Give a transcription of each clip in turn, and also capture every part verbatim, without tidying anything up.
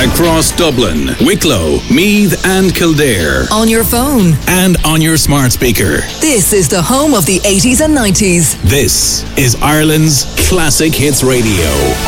across Dublin, Wicklow, Meath and Kildare. On your phone. And on your smart speaker. This is the home of the eighties and nineties. This is Ireland's Classic Hits Radio.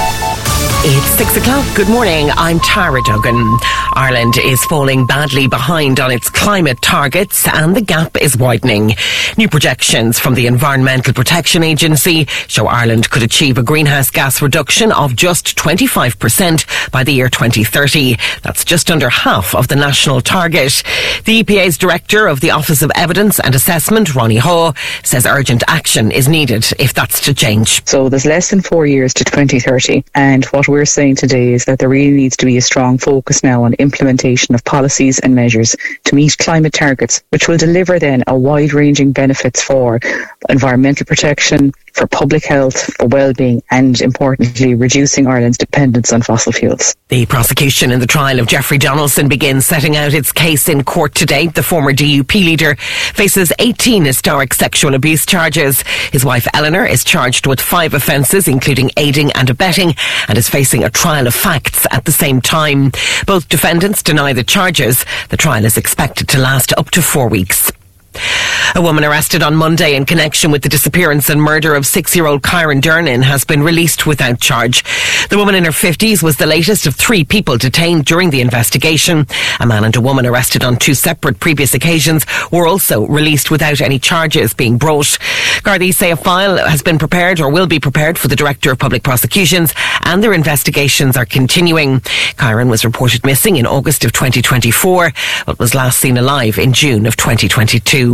It's six o'clock. Good morning. I'm Tara Duggan. Ireland is falling badly behind on its climate targets and the gap is widening. New projections from the Environmental Protection Agency show Ireland could achieve a greenhouse gas reduction of just twenty-five percent by the year twenty thirty. That's just under half of the national target. The E P A's Director of the Office of Evidence and Assessment, Ronnie Haw, says urgent action is needed if that's to change. So there's less than four years to twenty thirty, and what we're saying today is that there really needs to be a strong focus now on implementation of policies and measures to meet climate targets, which will deliver then a wide-ranging benefits for environmental protection, for public health, for well-being, and importantly, reducing Ireland's dependence on fossil fuels. The prosecution in the trial of Jeffrey Donaldson begins setting out its case in court today. The former D U P leader faces eighteen historic sexual abuse charges. His wife Eleanor is charged with five offences, including aiding and abetting, and is facing a trial of facts at the same time. Both defendants deny the charges. The trial is expected to last up to four weeks. A woman arrested on Monday in connection with the disappearance and murder of six-year-old Kyron Dernan has been released without charge. The woman in her fifties was the latest of three people detained during the investigation. A man and a woman arrested on two separate previous occasions were also released without any charges being brought. Gardaí say a file has been prepared or will be prepared for the Director of Public Prosecutions and their investigations are continuing. Kyron was reported missing in August of twenty twenty-four but was last seen alive in June of twenty twenty-two.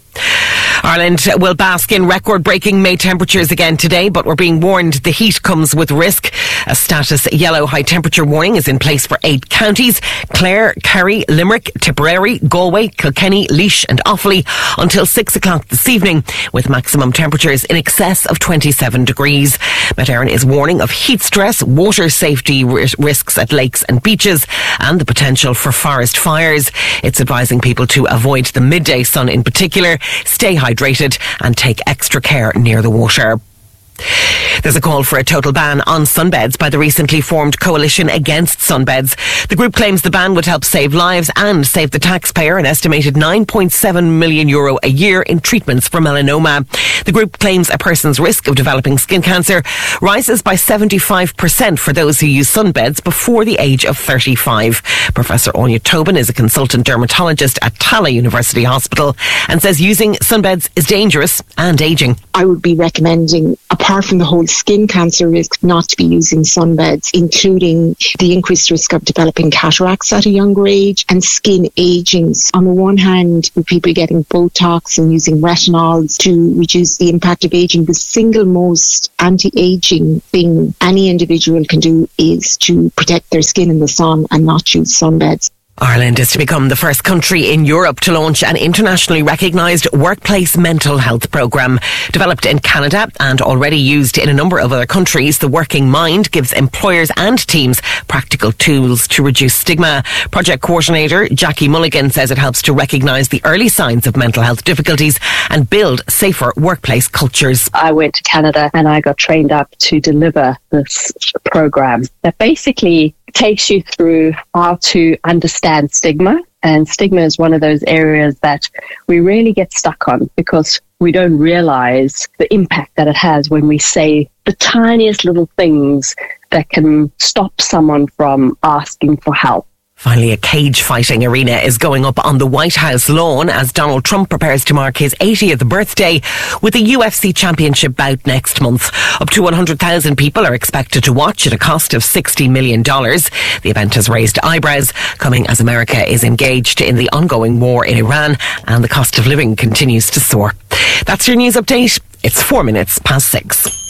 Ireland will bask in record-breaking May temperatures again today, but we're being warned the heat comes with risk. A status yellow high temperature warning is in place for eight counties: Clare, Kerry, Limerick, Tipperary, Galway, Kilkenny, Laois and Offaly until six o'clock this evening, with maximum temperatures in excess of twenty-seven degrees. Met Éireann is warning of heat stress, water safety risks at lakes and beaches and the potential for forest fires. It's advising people to avoid the midday sun in particular, stay hydrated and take extra care near the water. There's a call for a total ban on sunbeds by the recently formed Coalition Against Sunbeds. The group claims the ban would help save lives and save the taxpayer an estimated nine point seven million euro a year in treatments for melanoma. The group claims a person's risk of developing skin cancer rises by seventy-five percent for those who use sunbeds before the age of thirty-five. Professor Anya Tobin is a consultant dermatologist at Tala University Hospital and says using sunbeds is dangerous and ageing. I would be recommending, apart from the whole skin cancer risk, not to be using sunbeds, including the increased risk of developing cataracts at a younger age and skin aging. On the one hand, with people getting Botox and using retinols to reduce the impact of aging, the single most anti-aging thing any individual can do is to protect their skin in the sun and not use sunbeds. Ireland is to become the first country in Europe to launch an internationally recognised workplace mental health programme. Developed in Canada and already used in a number of other countries, the Working Mind gives employers and teams practical tools to reduce stigma. Project coordinator Jackie Mulligan says it helps to recognise the early signs of mental health difficulties and build safer workplace cultures. I went to Canada and I got trained up to deliver this programme that basically takes you through how to understand stigma. And stigma is one of those areas that we really get stuck on because we don't realize the impact that it has when we say the tiniest little things that can stop someone from asking for help. Finally, a cage fighting arena is going up on the White House lawn as Donald Trump prepares to mark his eightieth birthday with a U F C championship bout next month. Up to one hundred thousand people are expected to watch at a cost of sixty million dollars. The event has raised eyebrows, coming as America is engaged in the ongoing war in Iran and the cost of living continues to soar. That's your news update. It's four minutes past six.